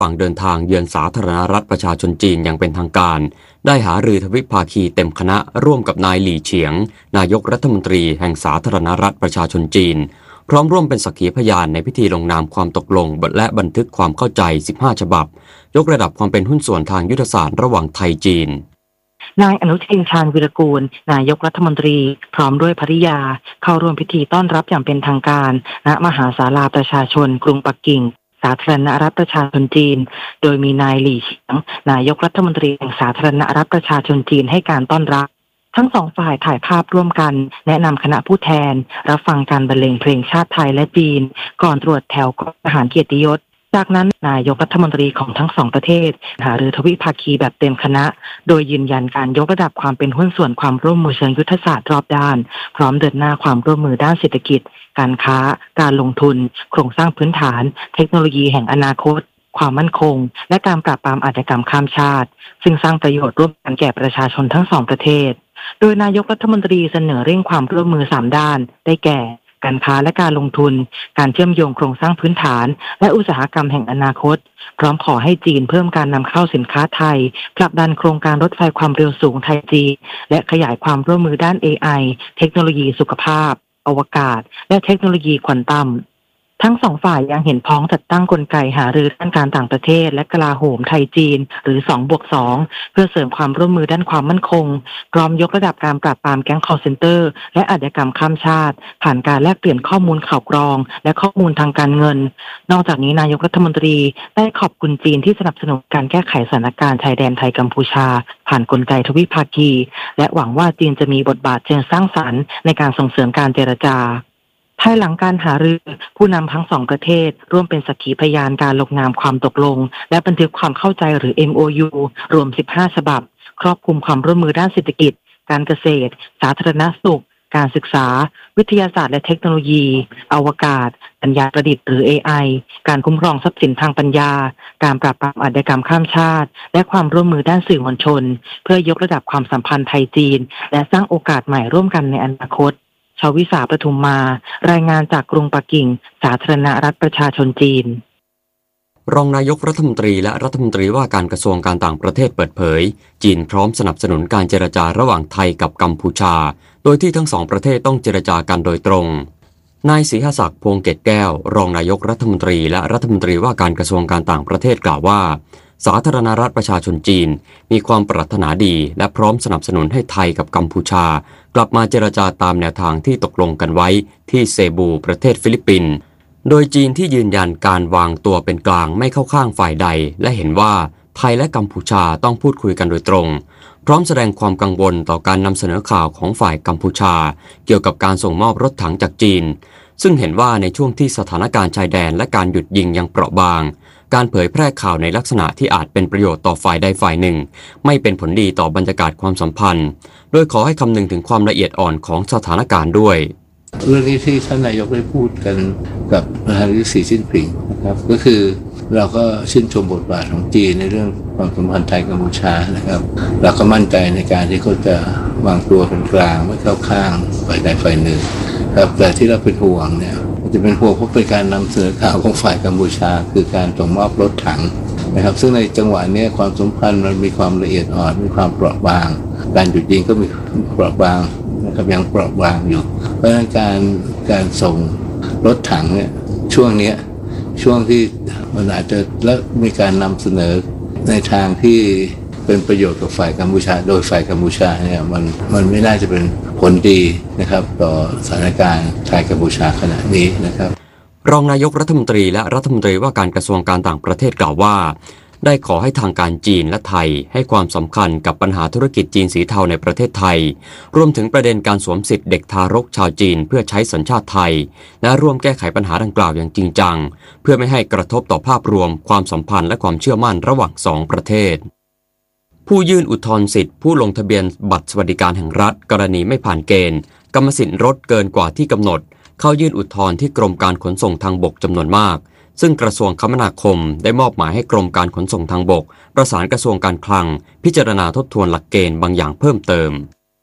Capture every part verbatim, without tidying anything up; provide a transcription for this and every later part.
ฝั่งเดินทางเยือนสาธารณรัฐประชาชนจีนอย่างเป็นทางการได้หารือทวิภาคีเต็มคณะร่วมกับนายหลี่เฉียงนายกรัฐมนตรีแห่งสาธารณรัฐประชาชนจีนพร้อมร่วมเป็นสักขีพยานในพิธีลงนามความตกลงและบันทึกความเข้าใจสิบห้าฉบับยกระดับความเป็นหุ้นส่วนทางยุทธศาสตร์ระหว่างไทยจีนนายอนุทินชาญวีรกูลนายกรัฐมนตรีพร้อมด้วยภริยาเข้าร่วมพิธีต้อนรับอย่างเป็นทางการณมหาศาลาประชาชนกรุงปักกิ่งสาธารณรัฐประชาชนจีนโดยมีนายหลี่เฉียงนายกรัฐมนตรีแห่งสาธารณรัฐประชาชนจีนให้การต้อนรับทั้งสองฝ่ายถ่ายภาพร่วมกันแนะนำคณะผู้แทนรับฟังการบรรเลงเพลงชาติไทยและจีนก่อนตรวจแถวกองทหารเกียรติยศจากนั้นนายกรัฐมนตรีของทั้งสองประเทศหารือทวิภาคีแบบเต็มคณะโดยยืนยันการยกระดับความเป็นหุ้นส่วนความร่วมมือเชิงยุทธศาสตร์รอบด้านพร้อมเดินหน้าความร่วมมือด้านเศรษฐกิจการค้าการลงทุนโครงสร้างพื้นฐานเทคโนโลยีแห่งอนาคตความมั่นคงและการปราบปรามอาชญากรรมข้ามชาติซึ่งสร้างประโยชน์ร่วมกันแก่ประชาชนทั้งสองประเทศโดยนายกรัฐมนตรีเสนอเร่งความร่วมมือสามด้านได้แก่การค้าและการลงทุนการเชื่อมโยงโครงสร้างพื้นฐานและอุตสาหกรรมแห่งอนาคตพร้อมขอให้จีนเพิ่มการนำเข้าสินค้าไทยผลักดันโครงการรถไฟความเร็วสูงไทยจีนและขยายความร่วมมือด้าน เอ ไอ เทคโนโลยีสุขภาพอวกาศและเทคโนโลยีควอนตัมทั้งสองฝ่ายยังเห็นพ้องจัดตั้งกลไกหารือด้านการต่างประเทศและกลาโหมไทยจีนหรือ สองบวกสอง เพื่อเสริมความร่วมมือด้านความมั่นคงพร้อมยกระดับการปราบปรามแก๊ง call center และอาชญากรรมข้ามชาติผ่านการแลกเปลี่ยนข้อมูลข่าวกรองและข้อมูลทางการเงินนอกจากนี้นายกรัฐมนตรีได้ขอบคุณจีนที่สนับสนุนการแก้ไขสถานการณ์ชายแดนไทยกัมพูชาผ่านกลไกทวิภาคีและหวังว่าจีนจะมีบทบาทเชิงสร้างสรรค์ในการส่งเสริมการเจรจาภายหลังการหารือผู้นำทั้งสองประเทศร่วมเป็นสักขีพยานการลงนามความตกลงและบันทึกความเข้าใจหรือ เอ็ม โอ ยู รวมสิบห้าฉบับครอบคลุมความร่วมมือด้านเศรษฐกิจการเกษตรสาธารณสุขการศึกษาวิทยาศาสตร์และเทคโนโลยีอวกาศปัญญาประดิษฐ์หรือ เอ ไอ การคุ้มครองทรัพย์สินทางปัญญาการปราบปรามอาชญากรรมข้ามชาติและความร่วมมือด้านสื่อมวลชนเพื่อยกระดับความสัมพันธ์ไทยจีนและสร้างโอกาสใหม่ร่วมกันในอนาคตชวิสาปทุมมารายงานจากกรุงปักกิ่งสาธารณรัฐประชาชนจีนรองนายกรัฐมนตรีและรัฐมนตรีว่าการกระทรวงการต่างประเทศเปิดเผยจีนพร้อมสนับสนุนการเจรจาระหว่างไทยกับกัมพูชาโดยที่ทั้งสองประเทศต้องเจรจากันโดยตรงนายศรีหศักดิ์พวงเกตแก้วรองนายกรัฐมนตรีและรัฐมนตรีว่าการกระทรวงการต่างประเทศกล่าวว่าสาธารณรัฐประชาชนจีนมีความปรารถนาดีและพร้อมสนับสนุนให้ไทยกับกัมพูชากลับมาเจรจาตามแนวทางที่ตกลงกันไว้ที่เซบูประเทศฟิลิปปินส์โดยจีนที่ยืนยันการวางตัวเป็นกลางไม่เข้าข้างฝ่ายใดและเห็นว่าไทยและกัมพูชาต้องพูดคุยกันโดยตรงพร้อมแสดงความกังวลต่อการนำเสนอข่าวของฝ่ายกัมพูชาเกี่ยวกับการส่งมอบรถถังจากจีนซึ่งเห็นว่าในช่วงที่สถานการณ์ชายแดนและการหยุดยิงยังเปราะบางการเผยแพร่ข่าวในลักษณะที่อาจเป็นประโยชน์ต่อฝ่ายใดฝ่ายหนึ่งไม่เป็นผลดีต่อบรรยากาศความสัมพันธ์โดยขอให้คำนึงถึงความละเอียดอ่อนของสถานการณ์ด้วยเรื่องนี้ที่ท่านนายกได้พูดกันกับประธานาธิบดีสีจิ้นผิงนะครับก็คือเราก็ชื่นชมบทบาทของจีนในเรื่องความสัมพันธ์ไทยกัมพูชานะครับเราก็มั่นใจในการที่เขาจะวางตัวเป็นกลางไม่เข้าข้างฝ่ายใดฝ่ายหนึ่งครับแต่ที่เราเป็นห่วงเนี่ยจะเป็นห่วงเพราะเป็นการนำเสนอข่าวของฝ่ายกัมพูชาคือการส่งมอบรถถังนะครับซึ่งในจังหวะนี้ความสัมพันธ์มันมีความละเอียดอ่อนมีความเปราะบางการหยุดยิงก็มีเปราะบางนะครับยังเปราะบางอยู่เพราะฉะนั้นการการส่งรถถังเนี่ยช่วงนี้ช่วงที่มันอาจจะและมีการนำเสนอในทางที่เป็นประโยชน์กับฝ่ายกัมพูชาโดยฝ่ายกัมพูชาเนี่ยมันมันไม่น่าจะเป็นผลดีนะครับต่อสถานการณ์ไทยกัมพูชาขณะนี้นะครับรองนายกรัฐมนตรีและรัฐมนตรีว่าการกระทรวงการต่างประเทศกล่าวว่าได้ขอให้ทางการจีนและไทยให้ความสำคัญกับปัญหาธุรกิจจีนสีเทาในประเทศไทยรวมถึงประเด็นการสวมสิทธิเด็กทารกชาวจีนเพื่อใช้สัญชาติไทยและร่วมแก้ไขปัญหาดังกล่าวอย่างจริงจังเพื่อไม่ให้กระทบต่อภาพรวมความสัมพันธ์และความเชื่อมั่นระหว่างสองประเทศผู้ยื่นอุทธรณ์สิทธิผู้ลงทะเบียนบัตรสวัสดิการแห่งรัฐกรณีไม่ผ่านเกณฑ์กรรมสิทธิ์รถเกินกว่าที่กำหนดเข้ายื่นอุทธรณ์ที่กรมการขนส่งทางบกจำนวนมากซึ่งกระทรวงคมนาคมได้มอบหมายให้กรมการขนส่งทางบกประสานกระทรวงการคลังพิจารณาทบทวนหลักเกณฑ์บางอย่างเพิ่มเติม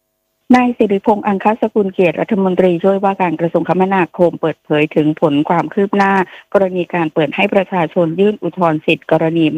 นายสิริพงษ์อังคสกุลเกียรติรัฐมนตรีช่วยว่าการกระทรวงคมนาคมเปิดเผยถึงผลความคืบหน้ากรณีการเปิดให้ประชาชนยื่นอุทธรณ์สิทธิกรณี